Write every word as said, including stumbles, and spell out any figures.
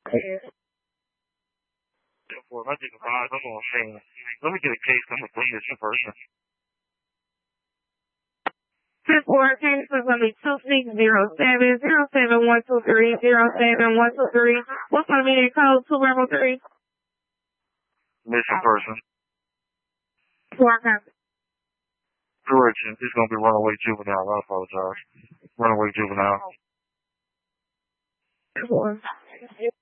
Well, I did advise. I'm gonna say, let me get a case. I'm gonna bring this in person. This order case is gonna be two six zero seven zero seven one two three zero seven one two three. What's gonna be the code? Two level three. Missing person. Four copy. Correction. It's gonna be runaway juvenile. I apologize. Runaway juvenile. Four.